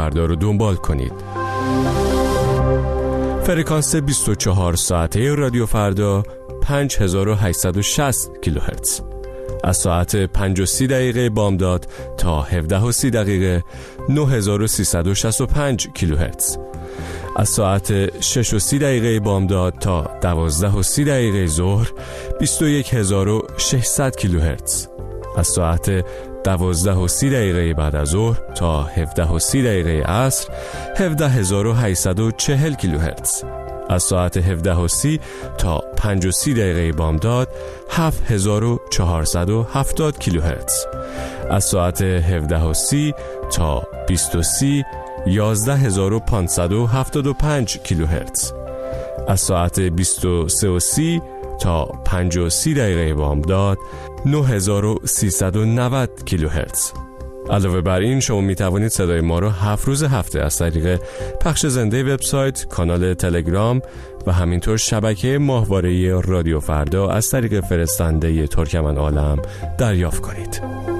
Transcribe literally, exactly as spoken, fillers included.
فردا رو دنبال کنید. فرکانس بیست و چهار ساعته رادیو فردا پنج هزار و هشتصد و شصت کیلوهرتز. از ساعت پنج و سی دقیقه بامداد تا هفده و سی دقیقه نه هزار و سیصد و شصت و پنج کیلوهرتز. از ساعت شش و سی دقیقه بامداد تا دوازده و سی دقیقه ظهر بیست و یک هزار و ششصد کیلوهرتز. از ساعت دوازده و سی دقیقه بعد از ظهر تا هفده و سی دقیقه عصر هفده هزار و هشتصد و چهل کیلوهرتز. از ساعت هفده و سی تا پنج و سی دقیقه بامداد هفت هزار و چهارصد و هفتاد کیلوهرتز. از ساعت هفده و سی تا بیست و سی یازده هزار و پانصد و هفتاد و پنج کیلوهرتز. از ساعت بیست و سه و سی تا پنج و سی دقیقه بامداد نه هزار و سیصد و نود کیلوهرتز. علاوه بر این شما می توانید صدای ما رو هفت روز هفته از طریق پخش زنده وبسایت، کانال تلگرام و همینطور شبکه ماهواره‌ای رادیو فردا از طریق فرستنده ترکمن عالم دریافت کنید.